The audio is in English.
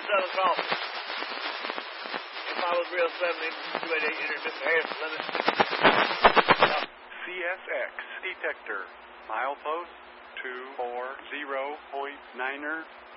Southern Crossing. If I was real 7, 288, enter Mr. Harris limit. CSX detector, milepost 240.9er.